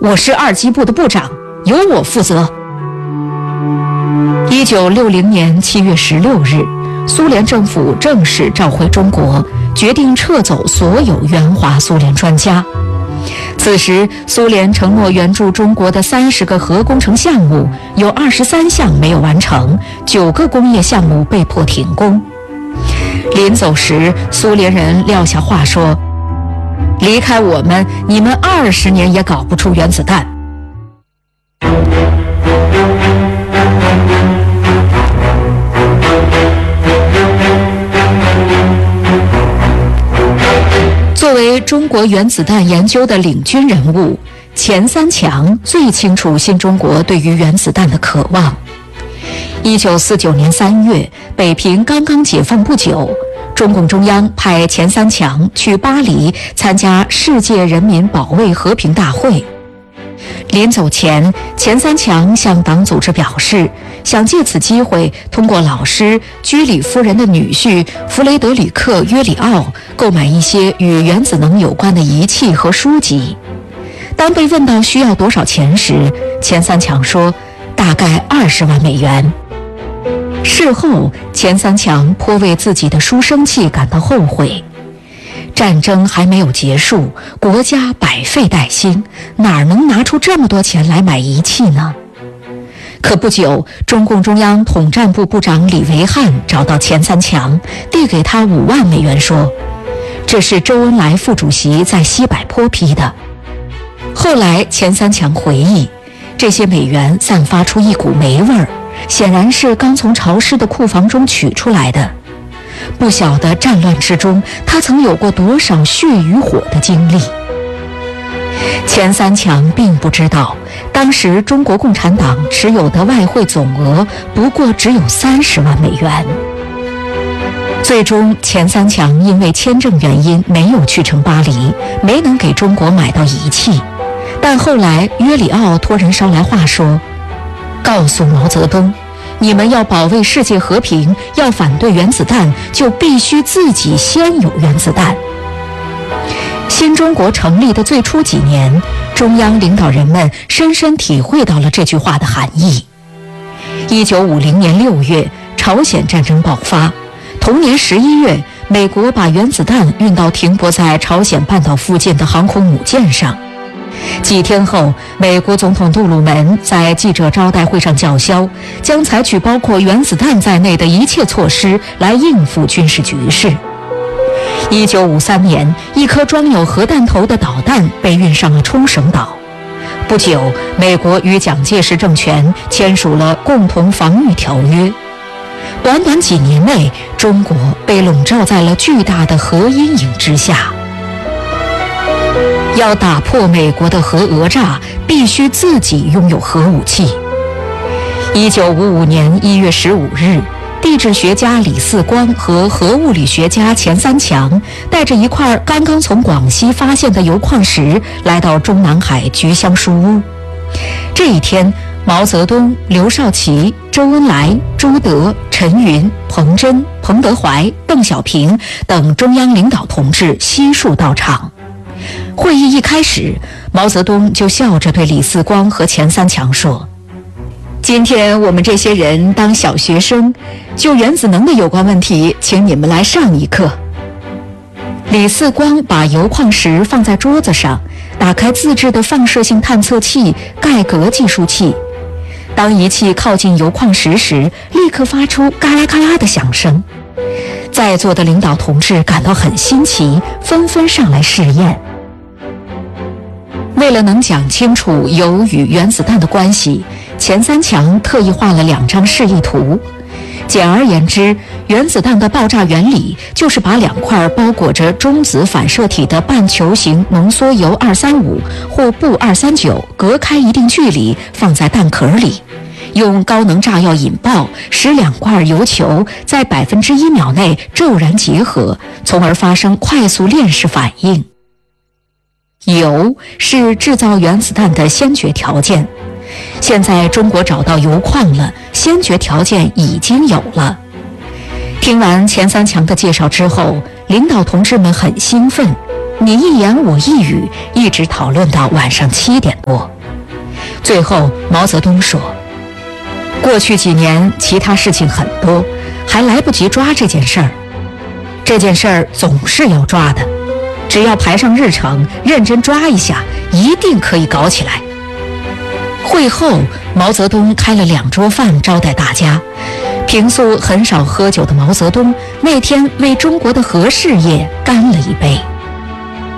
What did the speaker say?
我是二机部的部长，由我负责。1960年7月16日，苏联政府正式召回中国，决定撤走所有援华苏联专家。此时，苏联承诺援助中国的30个核工程项目，有23项没有完成，9个工业项目被迫停工。临走时，苏联人撂下话说：“离开我们，你们20年也搞不出原子弹。”作为中国原子弹研究的领军人物，钱三强最清楚新中国对于原子弹的渴望。1949年3月，北平刚刚解放不久，中共中央派钱三强去巴黎参加世界人民保卫和平大会。临走前，钱三强向党组织表示，想借此机会通过老师居里夫人的女婿弗雷德里克·约里奥购买一些与原子能有关的仪器和书籍。当被问到需要多少钱时，钱三强说大概20万美元。事后，钱三强颇为自己的书生气感到后悔。战争还没有结束，国家百废待兴，哪能拿出这么多钱来买仪器呢？可不久，中共中央统战部部长李维汉找到钱三强，递给他5万美元，说：“这是周恩来副主席在西柏坡批的。”后来，钱三强回忆，这些美元散发出一股霉味儿，显然是刚从潮湿的库房中取出来的。不晓得战乱之中，他曾有过多少血与火的经历。钱三强并不知道，当时中国共产党持有的外汇总额不过只有30万美元。最终，钱三强因为签证原因没有去成巴黎，没能给中国买到仪器。但后来，约里奥托人捎来话说：“告诉毛泽东，你们要保卫世界和平，要反对原子弹，就必须自己先有原子弹。”新中国成立的最初几年，中央领导人们深深体会到了这句话的含义。1950年6月，朝鲜战争爆发，同年11月，美国把原子弹运到停泊在朝鲜半岛附近的航空母舰上。几天后，美国总统杜鲁门在记者招待会上叫嚣，将采取包括原子弹在内的一切措施来应付军事局势。1953年，一颗装有核弹头的导弹被运上了冲绳岛。不久，美国与蒋介石政权签署了共同防御条约。短短几年内，中国被笼罩在了巨大的核阴影之下。要打破美国的核讹诈，必须自己拥有核武器。1955年1月15日，地质学家李四光和核物理学家钱三强带着一块刚刚从广西发现的铀矿石来到中南海菊香书屋。这一天，毛泽东、刘少奇、周恩来、朱德、陈云、彭真、彭德怀、邓小平等中央领导同志悉数到场。会议一开始，毛泽东就笑着对李四光和钱三强说：“今天我们这些人当小学生，就原子能的有关问题，请你们来上一课。”李四光把铀矿石放在桌子上，打开自制的放射性探测器盖格计数器。当仪器靠近铀矿石时，立刻发出嘎啦嘎啦的响声。在座的领导同志感到很新奇，纷纷上来试验。为了能讲清楚铀与原子弹的关系，钱三强特意画了2张示意图。简而言之，原子弹的爆炸原理就是把2块包裹着中子反射体的半球形浓缩铀235或钚239隔开一定距离，放在弹壳里，用高能炸药引爆，使2块铀球在1%秒内骤然结合，从而发生快速链式反应。铀是制造原子弹的先决条件。现在中国找到铀矿了，先决条件已经有了。听完钱三强的介绍之后，领导同志们很兴奋，你一言我一语，一直讨论到晚上7点多。 最后，毛泽东说：“过去几年其他事情很多，还来不及抓这件事儿。这件事儿总是要抓的，只要排上日程，认真抓一下，一定可以搞起来。”会后，毛泽东开了2桌饭招待大家。平素很少喝酒的毛泽东，那天为中国的核事业干了一杯。